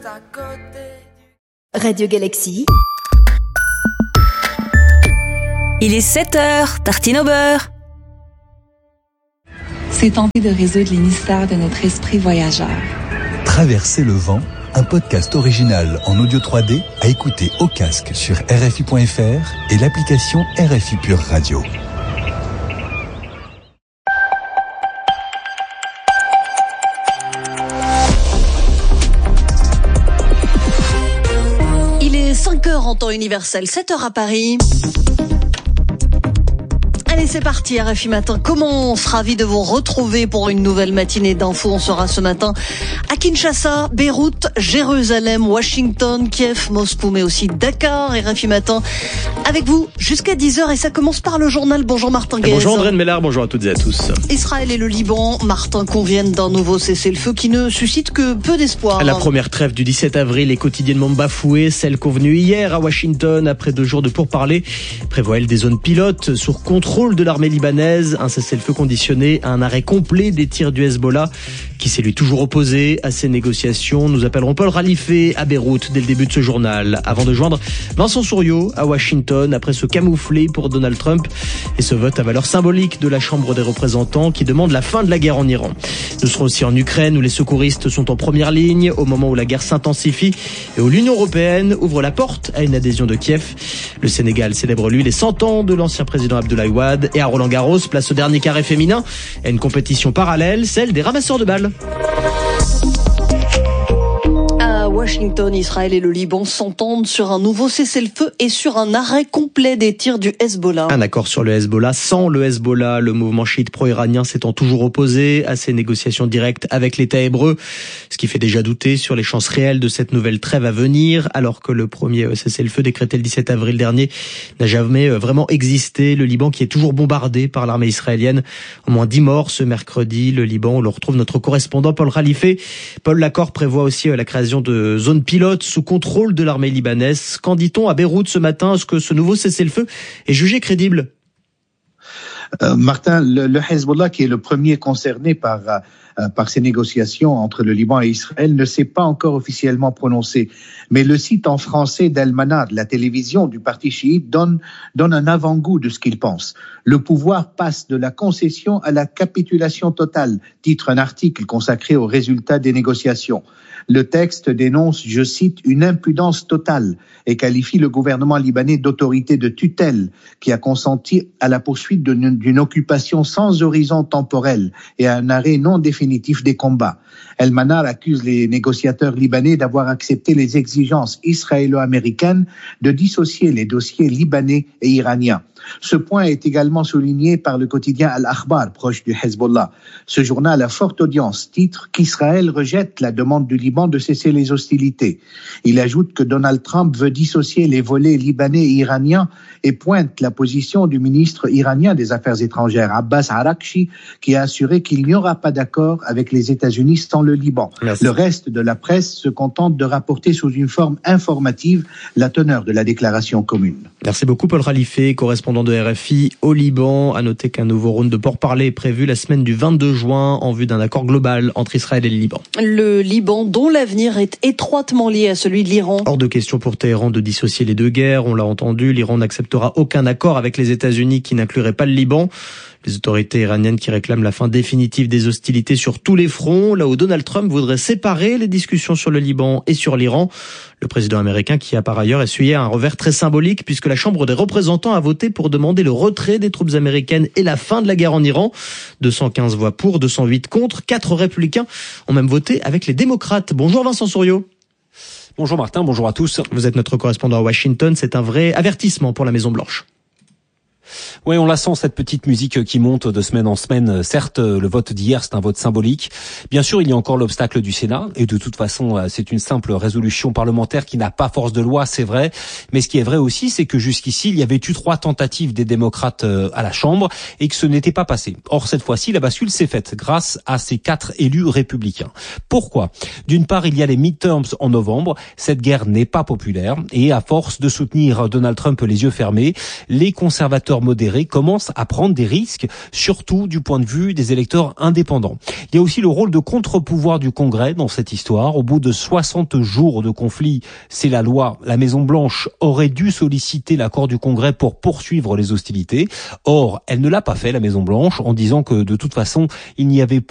Radio Galaxy. Il est 7h, tartine au beurre. C'est tenter de résoudre les mystères de notre esprit voyageur. Traverser le vent, un podcast original en audio 3D à écouter au casque sur RFI.fr et l'application RFI Pure Radio. Il est 5h en temps universel, 7h à Paris. Allez, c'est parti, RFI Matin commence. Ravi de vous retrouver pour une nouvelle matinée d'infos. On sera ce matin à Kinshasa, Beyrouth, Jérusalem, Washington, Kiev, Moscou, mais aussi Dakar. RFI Matin avec vous jusqu'à 10h et ça commence par le journal. Bonjour Martin Guez. Bonjour André Mellard, bonjour à toutes et à tous. Israël et le Liban, Martin, conviennent d'un nouveau cessez-le-feu qui ne suscite que peu d'espoir. La première trêve du 17 avril est quotidiennement bafouée. Celle convenue hier à Washington après 2 jours de pourparlers prévoit elle des zones pilotes sous contrôle de l'armée libanaise, un cessez-le-feu conditionné à un arrêt complet des tirs du Hezbollah qui s'est lui toujours opposé à ces négociations. Nous appellerons Paul Ralifé à Beyrouth dès le début de ce journal avant de joindre Vincent Souriau à Washington après se camoufler pour Donald Trump et ce vote à valeur symbolique de la Chambre des représentants qui demande la fin de la guerre en Iran. Nous serons aussi en Ukraine où les secouristes sont en première ligne au moment où la guerre s'intensifie et où l'Union européenne ouvre la porte à une adhésion de Kiev. Le Sénégal célèbre lui les 100 ans de l'ancien président Abdoulaye Wade et à Roland-Garros, place au dernier carré féminin et une compétition parallèle, celle des ramasseurs de balles. À Washington, Israël et le Liban s'entendent sur un nouveau cessez-le-feu et sur un arrêt complet des tirs du Hezbollah. Un accord sur le Hezbollah. Sans le Hezbollah, le mouvement chiite pro-iranien s'étant toujours opposé à ces négociations directes avec l'État hébreu, ce qui fait déjà douter sur les chances réelles de cette nouvelle trêve à venir, alors que le premier cessez-le-feu décrété le 17 avril dernier n'a jamais vraiment existé. Le Liban qui est toujours bombardé par l'armée israélienne. Au moins 10 morts ce mercredi. Le Liban, on le retrouve notre correspondant Paul Ralifé. Paul, l'accord prévoit aussi la création de zones pilotes sous contrôle de l'armée libanaise. Qu'en dit-on à Beyrouth ce matin? Est-ce que ce nouveau cessez-le-feu est jugé crédible? Martin, le Hezbollah, qui est le premier concerné par ces négociations entre le Liban et Israël, ne s'est pas encore officiellement prononcé. Mais le site en français d'Al-Manar, la télévision du parti chiite, donne un avant-goût de ce qu'il pense. Le pouvoir passe de la concession à la capitulation totale, titre un article consacré aux résultats des négociations. Le texte dénonce, je cite, une impudence totale et qualifie le gouvernement libanais d'autorité de tutelle qui a consenti à la poursuite d'une occupation sans horizon temporel et à un arrêt non définitif des combats. El-Manar accuse les négociateurs libanais d'avoir accepté les exigences israélo-américaines de dissocier les dossiers libanais et iraniens. Ce point est également souligné par le quotidien Al-Akhbar, proche du Hezbollah. Ce journal à forte audience titre qu'Israël rejette la demande du Liban de cesser les hostilités. Il ajoute que Donald Trump veut dissocier les volets libanais et iraniens et pointe la position du ministre iranien des Affaires étrangères, Abbas Araghchi, qui a assuré qu'il n'y aura pas d'accord avec les États-Unis sans le Liban. Merci. Le reste de la presse se contente de rapporter sous une forme informative la teneur de la déclaration commune. Merci beaucoup Paul Ralifé, correspondant de RFI au Liban. À noter qu'un nouveau round de pourparlers est prévu la semaine du 22 juin en vue d'un accord global entre Israël et le Liban. Le Liban dont l'avenir est étroitement lié à celui de l'Iran. Hors de question pour Téhéran de dissocier les deux guerres. On l'a entendu, l'Iran n'acceptera aucun accord avec les États-Unis qui n'inclurait pas le Liban. Les autorités iraniennes qui réclament la fin définitive des hostilités sur tous les fronts, là où Donald Trump voudrait séparer les discussions sur le Liban et sur l'Iran. Le président américain qui a par ailleurs essuyé un revers très symbolique puisque la Chambre des représentants a voté pour demander le retrait des troupes américaines et la fin de la guerre en Iran. 215 voix pour, 208 contre, 4 républicains ont même voté avec les démocrates. Bonjour Vincent Souriau. Bonjour Martin, bonjour à tous. Vous êtes notre correspondant à Washington, c'est un vrai avertissement pour la Maison-Blanche. Oui, on la sent, cette petite musique qui monte de semaine en semaine. Certes, le vote d'hier, c'est un vote symbolique. Bien sûr, il y a encore l'obstacle du Sénat. Et de toute façon, c'est une simple résolution parlementaire qui n'a pas force de loi, c'est vrai. Mais ce qui est vrai aussi, c'est que jusqu'ici, il y avait eu 3 tentatives des démocrates à la Chambre et que ce n'était pas passé. Or, cette fois-ci, la bascule s'est faite grâce à ces 4 élus républicains. Pourquoi ? D'une part, il y a les midterms en novembre. Cette guerre n'est pas populaire. Et à force de soutenir Donald Trump les yeux fermés, les conservateurs modérés commencent à prendre des risques, surtout du point de vue des électeurs indépendants. Il y a aussi le rôle de contre-pouvoir du Congrès dans cette histoire. Au bout de 60 jours de conflit, c'est la loi. La Maison-Blanche aurait dû solliciter l'accord du Congrès pour poursuivre les hostilités. Or, elle ne l'a pas fait, la Maison-Blanche, en disant que de toute façon, il n'y avait